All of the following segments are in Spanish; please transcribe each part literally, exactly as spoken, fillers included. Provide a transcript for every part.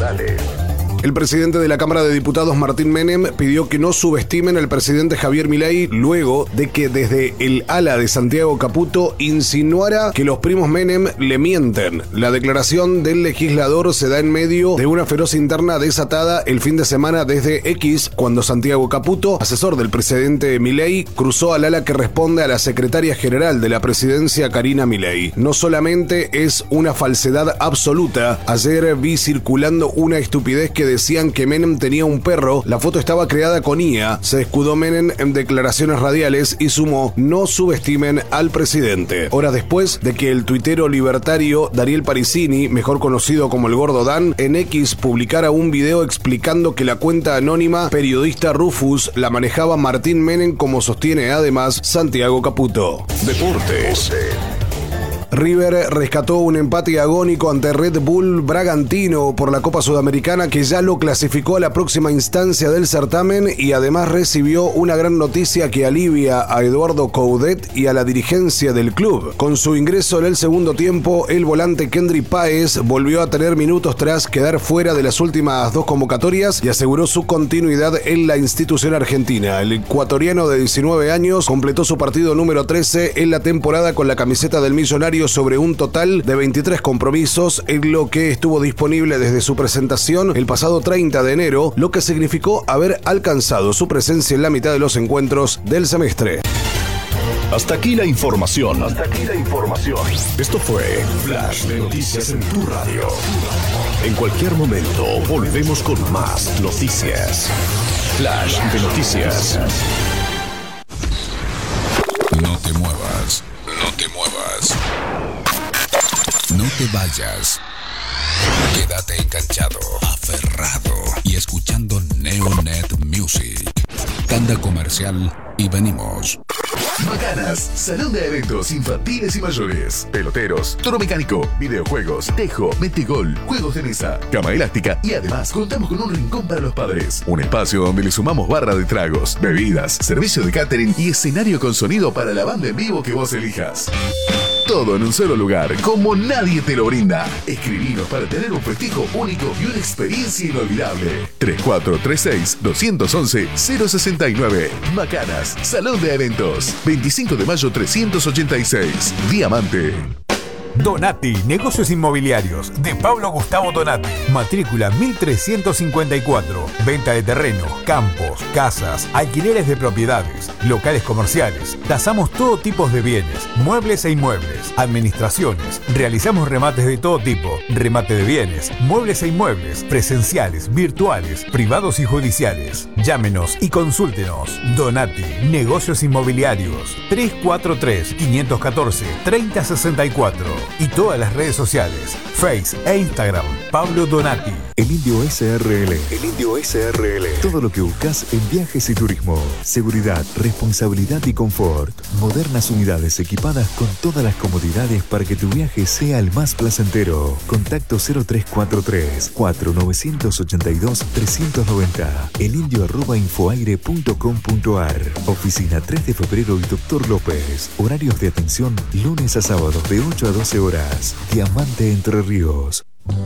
nacionales. El presidente de la Cámara de Diputados, Martín Menem, pidió que no subestimen al presidente Javier Milei luego de que desde el ala de Santiago Caputo insinuara que los primos Menem le mienten. La declaración del legislador se da en medio de una feroz interna desatada el fin de semana desde X, cuando Santiago Caputo, asesor del presidente Milei, cruzó al ala que responde a la secretaria general de la presidencia, Karina Milei. No solamente es una falsedad absoluta, ayer vi circulando una estupidez que decían que Menem tenía un perro, la foto estaba creada con I A, se escudó Menem en declaraciones radiales y sumó: no subestimen al presidente. Horas después de que el tuitero libertario Dariel Parisini, mejor conocido como el Gordo Dan, en X publicara un video explicando que la cuenta anónima periodista Rufus la manejaba Martín Menem, como sostiene además Santiago Caputo. Deportes. River rescató un empate agónico ante Red Bull Bragantino por la Copa Sudamericana, que ya lo clasificó a la próxima instancia del certamen, y además recibió una gran noticia que alivia a Eduardo Coudet y a la dirigencia del club. Con su ingreso en el segundo tiempo, el volante Kendry Páez volvió a tener minutos tras quedar fuera de las últimas dos convocatorias y aseguró su continuidad en la institución argentina. El ecuatoriano de diecinueve años completó su partido número trece en la temporada con la camiseta del Millonario sobre un total de veintitrés compromisos, en lo que estuvo disponible desde su presentación el pasado treinta de enero, lo que significó haber alcanzado su presencia en la mitad de los encuentros del semestre. Hasta aquí la información. Hasta aquí la información. Esto fue Flash de Noticias en tu radio. En cualquier momento volvemos con más noticias. Flash de Noticias. No te muevas. No te muevas. No te vayas. Quédate enganchado, aferrado y escuchando Neonet Music. Tanda comercial y venimos. Macanas, salón de eventos infantiles y mayores, peloteros, toro mecánico, videojuegos, tejo, metegol, juegos de mesa, cama elástica y además contamos con un rincón para los padres. Un espacio donde le sumamos barra de tragos, bebidas, servicio de catering y escenario con sonido para la banda en vivo que vos elijas. Todo en un solo lugar, como nadie te lo brinda. Escribinos para tener un festejo único y una experiencia inolvidable. tres cuatro tres seis, dos once, cero seis nueve. Macanas, salón de eventos. veinticinco de mayo trescientos ochenta y seis. Diamante. Donati, negocios inmobiliarios, de Pablo Gustavo Donati. Matrícula mil trescientos cincuenta y cuatro. Venta de terrenos, campos, casas, alquileres de propiedades, locales comerciales. Tasamos todo tipo de bienes, muebles e inmuebles, administraciones. Realizamos remates de todo tipo, remate de bienes, muebles e inmuebles, presenciales, virtuales, privados y judiciales. Llámenos y consúltenos. Donati, negocios inmobiliarios. tres cuatro tres, cinco uno cuatro, tres cero seis cuatro. Y todas las redes sociales, Face e Instagram, Pablo Donati. El Indio S R L. El Indio S R L. Todo lo que buscas en viajes y turismo. Seguridad, responsabilidad y confort. Modernas unidades equipadas con todas las comodidades para que tu viaje sea el más placentero. Contacto cero tres cuatro tres, cuatro nueve ocho dos, tres nueve cero. elindio arroba infoaire punto com punto ar. Oficina tres de febrero y Doctor López. Horarios de atención lunes a sábados de ocho a doce horas. Diamante Entre Ríos.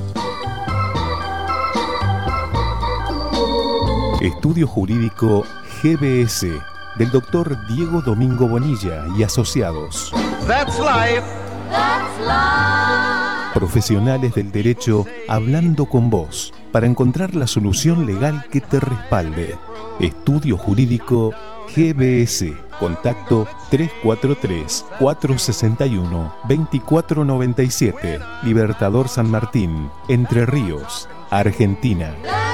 Estudio Jurídico G B S del doctor Diego Domingo Bonilla y asociados. That's life. That's life. Profesionales del derecho hablando con vos para encontrar la solución legal que te respalde. Estudio Jurídico G B S. Contacto tres cuatro tres, cuatro seis uno, dos cuatro nueve siete. Libertador San Martín, Entre Ríos, Argentina.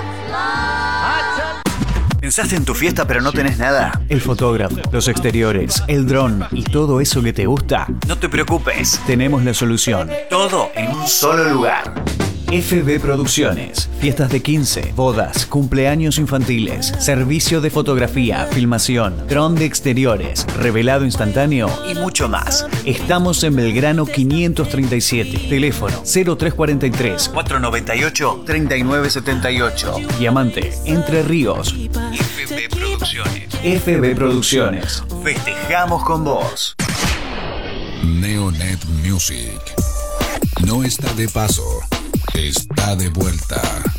¿Pensaste en tu fiesta pero no tenés nada? El fotógrafo, los exteriores, el dron y todo eso que te gusta. No te preocupes, tenemos la solución. Todo en un solo lugar. F B Producciones, fiestas de quince, bodas, cumpleaños infantiles, servicio de fotografía, filmación, dron de exteriores, revelado instantáneo y mucho más. Estamos en Belgrano quinientos treinta y siete, teléfono cero tres cuatro tres, cuatro nueve ocho, tres nueve siete ocho. Diamante, Entre Ríos. F B Producciones. F B Producciones. Festejamos con vos. Neonet Music. No está de paso, está de vuelta.